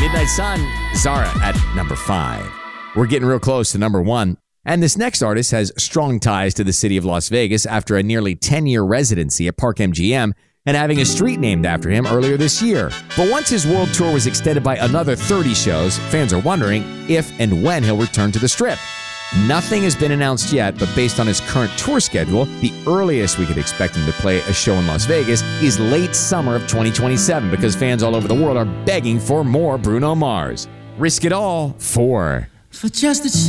Midnight Sun, Zara at number 5. We're getting real close to number 1. And this next artist has strong ties to the city of Las Vegas after a nearly 10-year residency at Park MGM and having a street named after him earlier this year. But once his world tour was extended by another 30 shows, fans are wondering if and when he'll return to the Strip. Nothing has been announced yet, but based on his current tour schedule, the earliest we could expect him to play a show in Las Vegas is late summer of 2027 because fans all over the world are begging for more Bruno Mars. Risk It All for just a